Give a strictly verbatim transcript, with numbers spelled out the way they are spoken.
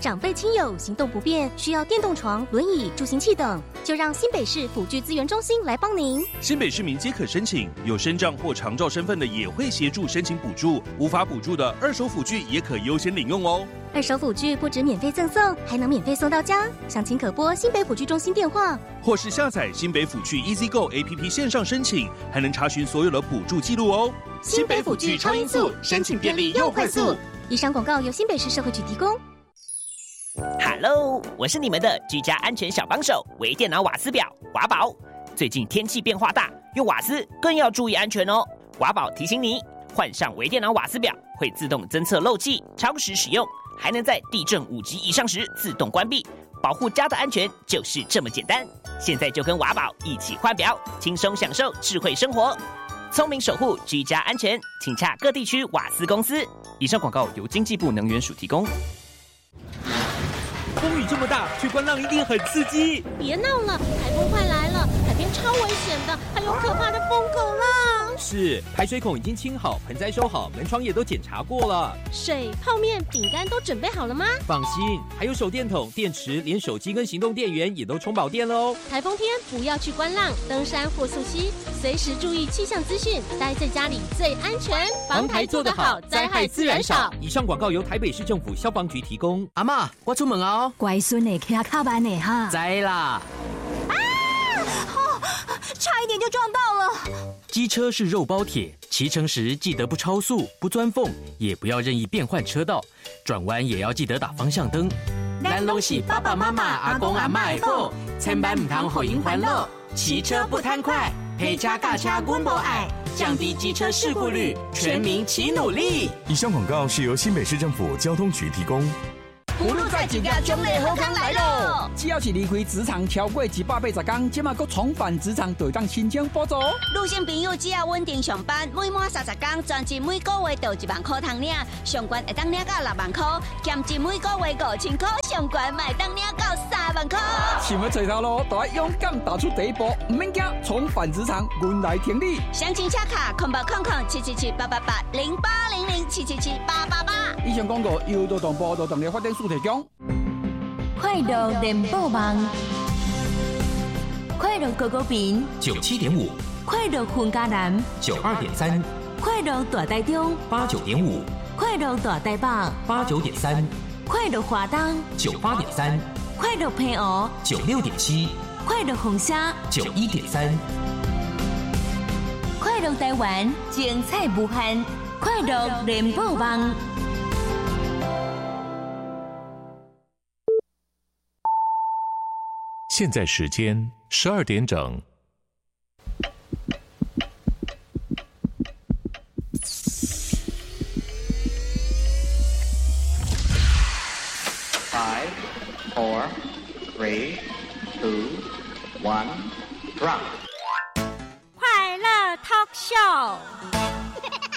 长辈亲友行动不便，需要电动床、轮椅、助行器等，就让新北市辅具资源中心来帮您。 新北市民皆可申请，有身障或长照身份的也会协助申请补助，无法补助的二手辅具也可优先领用哦。 二手辅具不止免费赠送，还能免费送到家。详情可拨新北辅具中心电话， 或是下载新北辅具 EasyGo A P P 线上申请，还能查询所有的补助记录哦。 新北辅具超音速，申请便利又快速。以上广告由新北市社会局提供。 Hello， 我是你们的居家安全小帮手，微电脑瓦斯表瓦宝。最近天气变化大，用瓦斯更要注意安全哦。瓦宝提醒你，换上微电脑瓦斯表会自动侦测漏气，超时使用，还能在地震五级以上时自动关闭，保护家的安全就是这么简单。现在就跟瓦宝一起换表，轻松享受智慧生活，聪明守护居家安全，请洽各地区瓦斯公司。以上广告由经济部能源署提供。 风雨这么大，去观浪一定很刺激。 别闹了，台风快来了，海边超危险的，还有可怕的疯狗浪。 是，排水孔已经清好，盆栽收好，门窗也都检查过了。 水、泡面、饼干都准备好了吗？ 放心，还有手电筒、电池，连手机跟行动电源也都充饱电了哦。 台风天不要去观浪、登山或溯溪，随时注意气象资讯，待在家里最安全。 防台做得好，灾害自然少。以上广告由台北市政府消防局提供。 阿嬷，我出门哦。 乖孙的骑卡班的哈。 知啦。 啊！哦，差一点就撞到了。 机车是肉包铁，骑乘时记得不超速、不钻缝，也不要任意变换车道，转弯也要记得打方向灯。 咱拢是爸爸妈妈、阿公阿嬷的宝，千万唔通互因烦恼。骑车不贪快，陪车驾车阮无爱，降低机车事故率，全民齐努力。 以上广告是由新北市政府交通局提供。 葫芦在一家奖励好康来咯！只要是离开职场超过一百八十天，即马阁重返职场，就当申请补助。 女性朋友只要稳定上班，每满三十天，专辑每个月就一万块通领，上悬会当领到六万块，兼职每个月五千块，上悬卖当领到三万块。 想要找头路，就要勇敢踏出第一步，唔免惊，重返职场，阮来挺你。 详情洽卡空八空空七七七八八八零八零零七七七八八八。 以上广告由劳动部劳动力发展署提供。 快乐联播网，快乐狗狗饼九七点五， 快乐混家南九二点三， 快乐大台中八九点五， 快乐大台北八九点三， 快乐华东九八点三， 快乐平湖九六点七， 快乐红虾九一点三， 快乐台湾精彩无限，快乐联播网。 现在时间十二点整。 Five, four, three, two, one, drop. 快乐 talk show。